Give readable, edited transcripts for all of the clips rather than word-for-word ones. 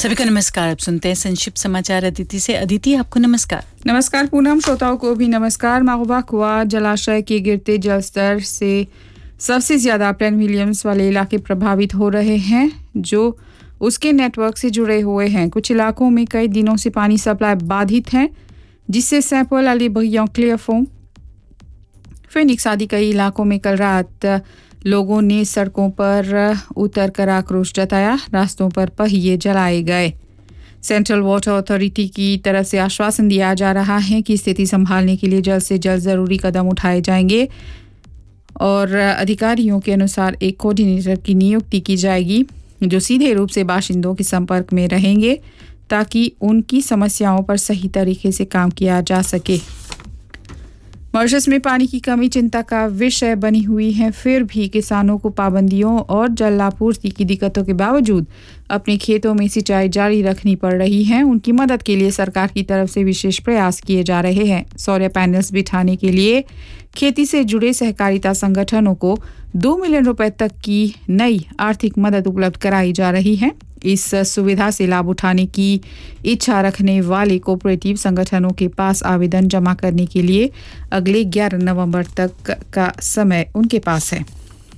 सभी को नमस्कार। आप सुनते हैं संक्षिप्त समाचार अदिति से। अदिति, आपको नमस्कार। नमस्कार पूनम, श्रोताओं को भी नमस्कार। महोबा कुआ जलाशय के गिरते जलस्तर से सबसे ज्यादा प्लेन विलियम्स वाले इलाके प्रभावित हो रहे हैं, जो उसके नेटवर्क से जुड़े हुए हैं। कुछ इलाकों में कई दिनों से पानी सप्लाई बाधित है, जिससे सैंपल अली बगियों क्लियरफोम फिनिक्स आदि कई इलाकों में कल रात लोगों ने सड़कों पर उतरकर आक्रोश जताया। रास्तों पर पहिए जलाए गए। सेंट्रल वाटर अथॉरिटी की तरफ से आश्वासन दिया जा रहा है कि स्थिति संभालने के लिए जल्द से जल्द जरूरी कदम उठाए जाएंगे और अधिकारियों के अनुसार एक कोऑर्डिनेटर की नियुक्ति की जाएगी, जो सीधे रूप से बाशिंदों के संपर्क में रहेंगे ताकि उनकी समस्याओं पर सही तरीके से काम किया जा सके। मॉरिशस में पानी की कमी चिंता का विषय बनी हुई है। फिर भी किसानों को पाबंदियों और जल आपूर्ति की दिक्कतों के बावजूद अपने खेतों में सिंचाई जारी रखनी पड़ रही है। उनकी मदद के लिए सरकार की तरफ से विशेष प्रयास किए जा रहे हैं। सौर पैनल्स बिठाने के लिए खेती से जुड़े सहकारिता संगठनों को 2 मिलियन रुपए तक की नई आर्थिक मदद उपलब्ध कराई जा रही है। इस सुविधा से लाभ उठाने की इच्छा रखने वाले कोऑपरेटिव संगठनों के पास आवेदन जमा करने के लिए अगले 11 नवंबर तक का समय उनके पास है।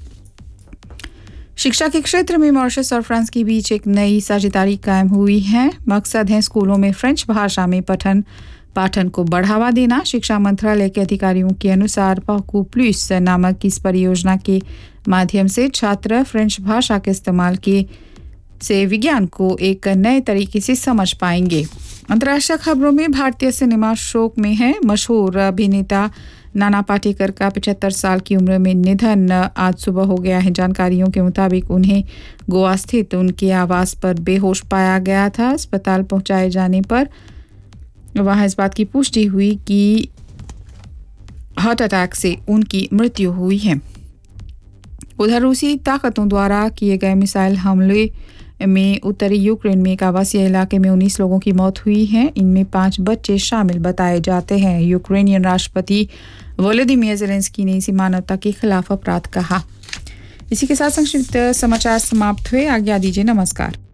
शिक्षा के क्षेत्र में मॉरिशस और फ्रांस के बीच एक नई साझेदारी कायम हुई है। मकसद है स्कूलों में फ्रेंच भाषा में पठन पाठन को बढ़ावा देना। शिक्षा मंत्रालय के अधिकारियों के अनुसार पाकू प्लस नामक इस परियोजना के माध्यम से छात्र फ्रेंच भाषा के इस्तेमाल से विज्ञान को एक नए तरीके से समझ पाएंगे। अंतर्राष्ट्रीय खबरों में भारतीय सिनेमा शोक में है। मशहूर अभिनेता नाना पाटेकर का 75 साल की उम्र में निधन आज सुबह हो गया है। जानकारियों के मुताबिक उन्हें गोवा स्थित उनके आवास पर बेहोश पाया गया था। अस्पताल पहुंचाए जाने पर वहां इस बात की पुष्टि हुई कि हार्ट अटैक से उनकी मृत्यु हुई है। उधर रूसी ताकतों द्वारा किए गए मिसाइल हमले में उत्तरी यूक्रेन में एक आवासीय इलाके में 19 लोगों की मौत हुई है। इनमें 5 बच्चे शामिल बताए जाते हैं। यूक्रेनियन राष्ट्रपति वोलोदिमीर ज़ेलेंस्की ने इसे मानवता के खिलाफ अपराध कहा। इसी के साथ संक्षिप्त समाचार समाप्त हुए। आज्ञा दीजिए। नमस्कार।